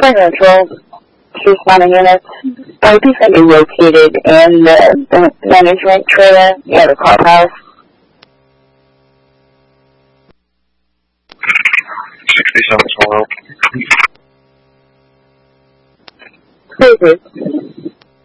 Central, two spawning units. I think that you're located in the management trailer near the clubhouse. 67 tomorrow. Please.